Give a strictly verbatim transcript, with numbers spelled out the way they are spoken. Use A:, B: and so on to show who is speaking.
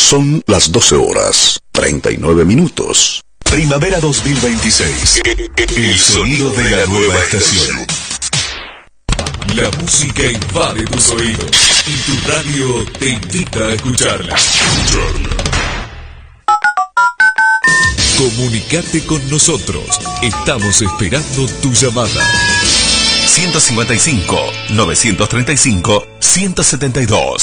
A: Son las doce horas, treinta y nueve minutos.
B: Primavera dos mil veintiséis. El sonido de la nueva estación. La música invade tus oídos y tu radio te invita a escucharla. Comunicate con nosotros. Estamos esperando tu llamada.
C: ciento cincuenta y cinco, novecientos treinta y cinco, ciento setenta y dos.